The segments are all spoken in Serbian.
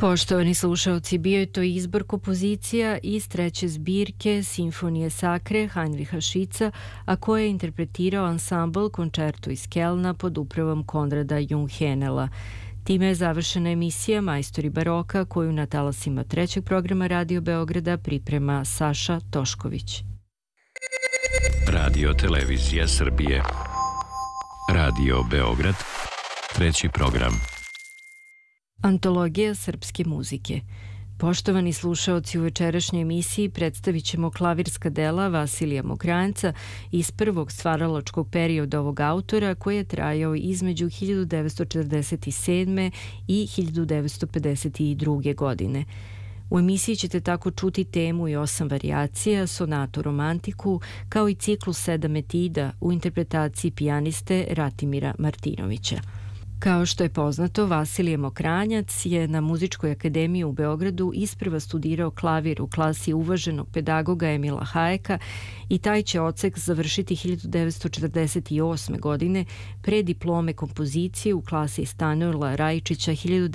Poštovani slušaoci, bio je to izbor kompozicija iz treće zbirke Simfonije Sakre Heinricha Schütza, a koje je interpretirao ansambl Koncerto iz Kelna pod upravom Konrada Junghenela. Time je završena emisija Majstori baroka koju na talasima trećeg programa Radio Beograda priprema Saša Tošković. Radio Televizija Srbije. Radio Beograd. Treći program. Antologija srpske muzike. Poštovani slušaoci, u večerašnjoj emisiji predstavit ćemo klavirska dela Vasilija Mokranjca iz prvog stvaralačkog perioda ovog autora koji je trajao između 1947. i 1952. godine. U emisiji ćete tako čuti temu i 8 varijacija, sonatu romantiku, kao i ciklus 7 etida u interpretaciji pijaniste Ratimira Martinovića. Kao što je poznato, Vasilije Mokranjac je na Muzičkoj akademiji u Beogradu isprva studirao klavir u klasi uvaženog pedagoga Emila Hajeka i taj će odsek završiti 1948. godine pre diplome kompozicije u klasi Stanojla Rajičića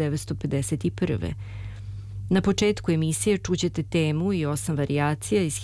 1951. Na početku emisije čućete temu i 8 varijacija iz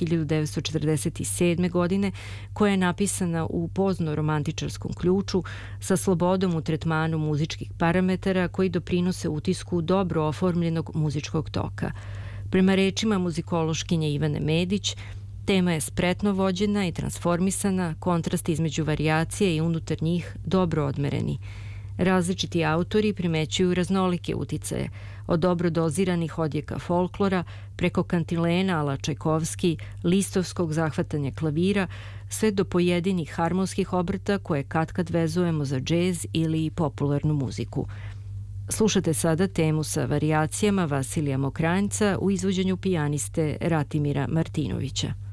1947. godine koja je napisana u pozno-romantičarskom ključu sa slobodom u tretmanu muzičkih parametara koji doprinose utisku dobro oformljenog muzičkog toka. Prema rečima muzikološkinje Ivane Medić, tema je spretno vođena i transformisana, kontrast između varijacije i unutar njih dobro odmereni. Različiti autori primećuju raznolike uticaje, od dobro doziranih odjeka folklora, preko kantilena ala Čajkovski, listovskog zahvatanja klavira, sve do pojedinih harmonskih obrta koje katkad vezujemo za džez ili popularnu muziku. Slušate sada temu sa varijacijama Vasilija Mokranjca u izvođenju pijaniste Ratimira Martinovića.